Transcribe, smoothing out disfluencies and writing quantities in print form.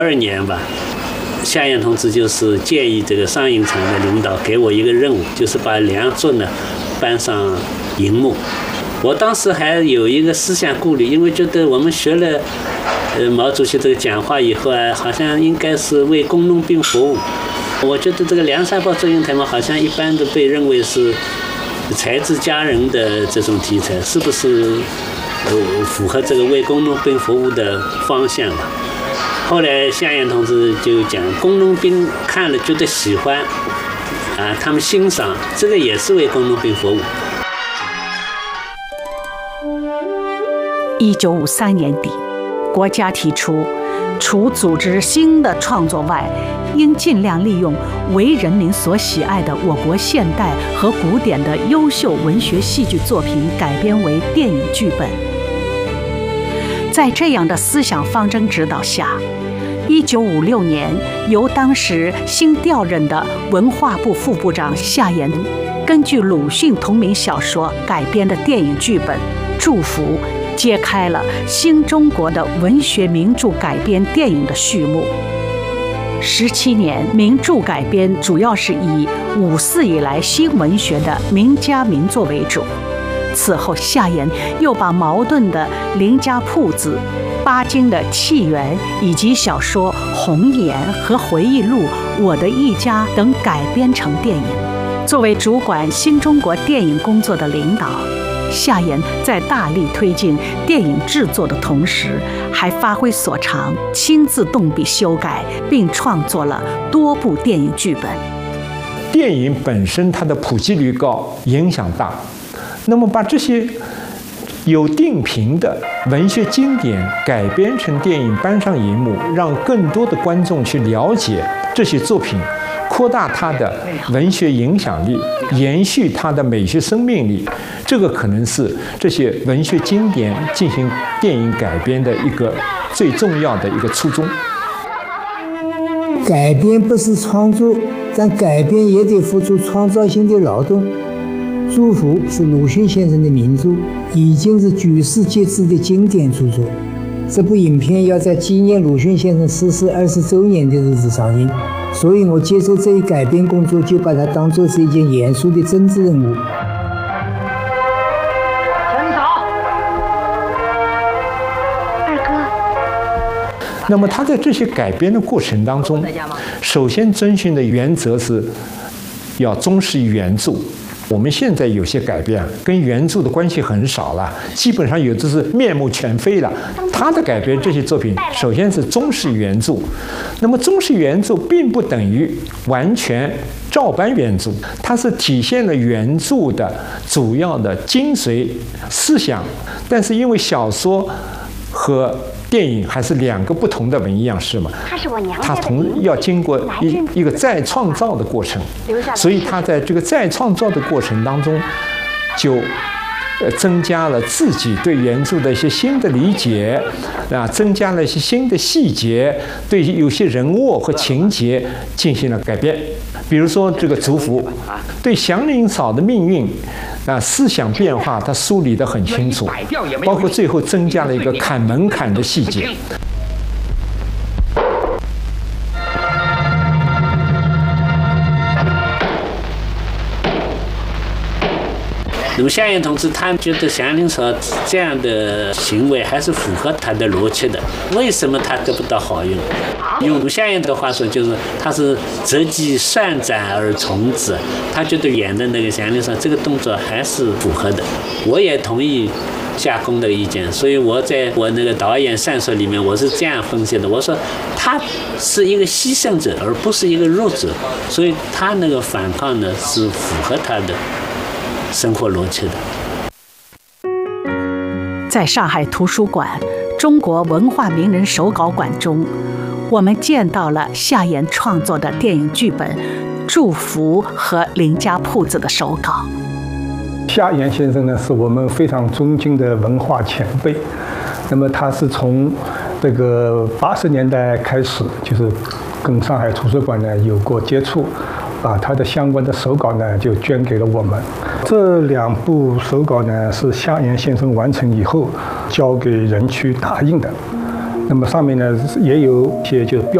年吧，夏衍同志就是建议这个上影厂的领导给我一个任务，就是把梁祝呢搬上荧幕。我当时还有一个思想顾虑，因为觉得我们学了毛主席这个讲话以后啊，好像应该是为工农兵服务。我觉得这个梁山泊祝英台嘛，好像一般都被认为是才智佳人的这种题材，是不是符合这个为工农兵服务的方向嘛？后来夏衍同志就讲，工农兵看了觉得喜欢啊，他们欣赏，这个也是为工农兵服务。 1953年底，国家提出，除组织新的创作外，应尽量利用为人民所喜爱的我国现代和古典的优秀文学戏剧作品改编为电影剧本。在这样的思想方针指导下，1956年，由当时新调任的文化部副部长夏衍，根据鲁迅同名小说改编的电影剧本《祝福》，揭开了新中国的文学名著改编电影的序幕。17年，名著改编主要是以54以来新文学的名家名作为主。此后，夏衍又把茅盾的《林家铺子》、巴金的《契缘》以及小说《红颜》和回忆录《我的一家》等改编成电影。作为主管新中国电影工作的领导，夏衍在大力推进电影制作的同时，还发挥所长，亲自动笔修改，并创作了多部电影剧本。 电影本身它的普及率高，影响大，那么把这些有定评的文学经典改编成电影搬上荧幕，让更多的观众去了解这些作品，扩大它的文学影响力，延续它的美学生命力，这个可能是这些文学经典进行电影改编的一个最重要的一个初衷。 改编不是创作，但改编也得付出创造性的劳动。《祝福》是鲁迅先生的名著，已经是举世皆知的经典著作。这部影片要在纪念鲁迅先生逝世20周年的日子上映，所以我接受这一改编工作，就把它当作是一件严肃的政治任务。 陈嫂，二哥。 那么他在这些改编的过程当中，首先遵循的原则是要忠实于原著。我们现在有些改编跟原著的关系很少了，基本上有的是面目全非了。他的改编这些作品，首先是忠实原著。那么忠实原著并不等于完全照搬原著，它是体现了原著的主要的精髓思想。但是因为小说和电影还是两个不同的文艺样式嘛，它要经过一个再创造的过程，所以它在这个再创造的过程当中，就增加了自己对原著的一些新的理解啊，增加了一些新的细节，对有些人物和情节进行了改变。比如说这个祝福，对祥林嫂的命运啊，思想变化，它梳理得很清楚，包括最后增加了一个砍门槛的细节。 那么夏衍同志他觉得祥林嫂这样的行为还是符合他的逻辑的，为什么他得不到好用？用夏衍的话说，就是他是择机算斩而从之，他觉得演的那个祥林嫂这个动作还是符合的。我也同意夏公的意见，所以我在我那个导演善说里面，我是这样分析的，我说他是一个牺牲者，而不是一个弱者，所以他那个反抗呢是符合他的生活逻辑的。 在上海图书馆中国文化名人手稿馆中，我们见到了夏衍创作的电影剧本《祝福》和《林家铺子》的手稿。 夏衍先生呢，是我们非常尊敬的文化前辈。那么他是从这个80年代开始，就是跟上海图书馆呢有过接触，把他的相关的手稿呢就捐给了我们。这2部手稿呢是夏衍先生完成以后交给人去打印的。 那么上面呢也有一些就是标